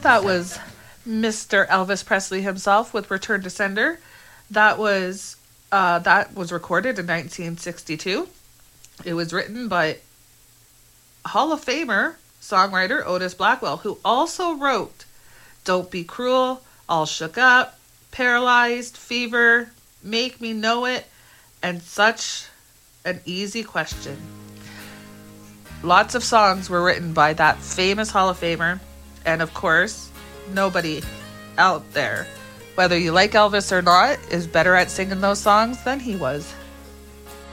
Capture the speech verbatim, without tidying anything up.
that was Mister Elvis Presley himself with Return to Sender. That was uh, that was recorded in nineteen sixty-two. It was written by Hall of Famer songwriter Otis Blackwell, who also wrote Don't Be Cruel, All Shook Up, Paralyzed, Fever, Make Me Know It, and Such an Easy Question. Lots of songs were written by that famous Hall of Famer, and of course, nobody out there, whether you like Elvis or not, is better at singing those songs than he was.